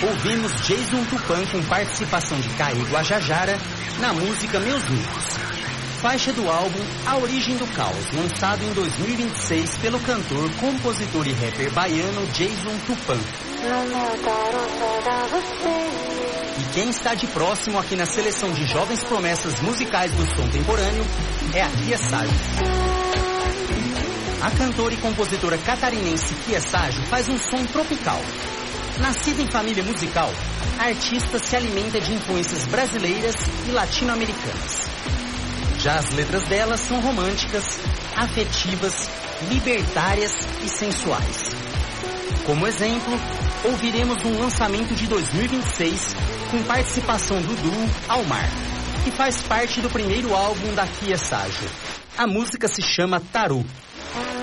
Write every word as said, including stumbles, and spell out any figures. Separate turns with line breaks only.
ouvimos Jason Tupã com participação de Caí Guajajara na música Meus Micos, faixa do álbum A Origem do Caos, lançado em dois mil e vinte e seis pelo cantor, compositor e rapper baiano Jason Tupã. E quem está de próximo aqui na seleção de jovens promessas musicais do som temporâneo é a Kia Sajo. A cantora e compositora catarinense Kia Sajo faz um som tropical. Nascida em família musical, a artista se alimenta de influências brasileiras e latino-americanas. Já as letras dela são românticas, afetivas, libertárias e sensuais. Como exemplo, ouviremos um lançamento de dois mil e vinte e seis com participação do duo Ao Mar, que faz parte do primeiro álbum da Kia Sajo. A música se chama Taru.